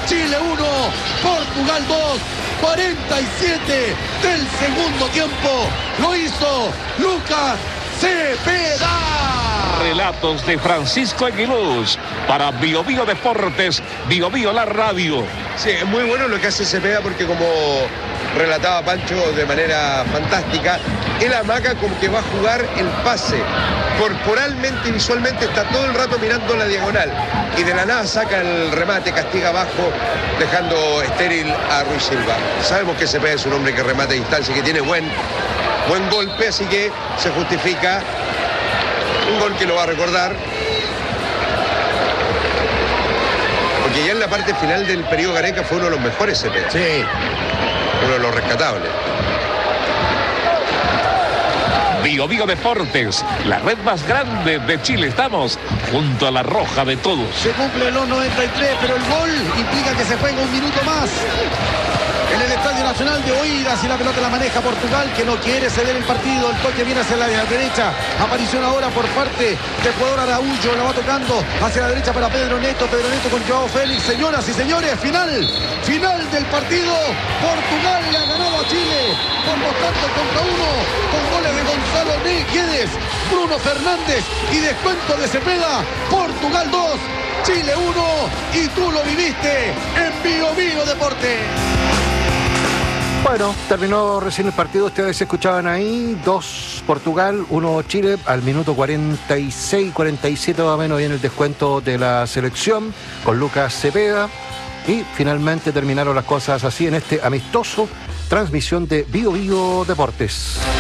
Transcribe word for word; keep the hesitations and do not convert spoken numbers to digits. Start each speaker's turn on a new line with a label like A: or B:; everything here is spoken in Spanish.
A: Chile uno, Portugal dos. cuarenta y siete del segundo tiempo. Lo hizo Lucas Cepeda.
B: Relatos de Francisco Aguiluz para Bio Bio Deportes, Bio Bio la radio.
C: Sí, es muy bueno lo que hace Cepeda porque, como relataba Pancho de manera fantástica, él amaga como que va a jugar el pase. Corporalmente y visualmente está todo el rato mirando la diagonal y de la nada saca el remate, castiga abajo, dejando estéril a Ruiz Silva. Sabemos que Cepeda es un hombre que remata a distancia y que tiene buen, buen golpe, así que se justifica un gol que lo va a recordar. Porque ya en la parte final del periodo Gareca fue uno de los mejores Cepeda.
A: Sí.
C: Uno de los rescatables.
B: Bio Bio Deportes, la red más grande de Chile. Estamos junto a la roja de todos.
A: Se cumple los noventa y tres, pero el gol implica que se juega un minuto más. En el Estadio Nacional de Oeiras, y la pelota la maneja Portugal, que no quiere ceder el partido. El toque viene hacia la derecha. Aparición ahora por parte de jugador Araújo. La va tocando hacia la derecha para Pedro Neto. Pedro Neto con Joao Félix. Señoras y señores, final. Final del partido. Portugal le ha ganado a Chile por dos tantos contra uno, con goles de Gonzalo Guedes, Bruno Fernández y descuento de Cepeda. Portugal dos, Chile uno, y tú lo viviste en Bio Bio Deportes.
D: Bueno, terminó recién el partido, ustedes escuchaban ahí, dos Portugal, uno Chile, al minuto cuarenta y seis, cuarenta y siete más o menos viene el descuento de la selección con Lucas Cepeda, y finalmente terminaron las cosas así en este amistoso transmisión de Bio Bio Deportes.